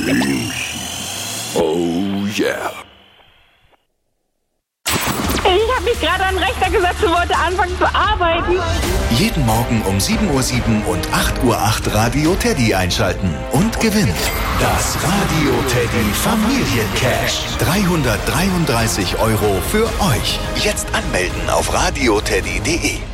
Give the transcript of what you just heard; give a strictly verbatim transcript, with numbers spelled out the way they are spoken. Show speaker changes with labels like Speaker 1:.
Speaker 1: Oh yeah.
Speaker 2: Ich habe mich gerade an den Rechner gesetzt und wollte anfangen zu arbeiten.
Speaker 3: Jeden Morgen um sieben Uhr sieben und acht Uhr acht Radio Teddy einschalten und gewinnen. Das Radio Teddy Familiencash. dreihundertdreiunddreißig Euro für euch. Jetzt anmelden auf radioteddy punkt de.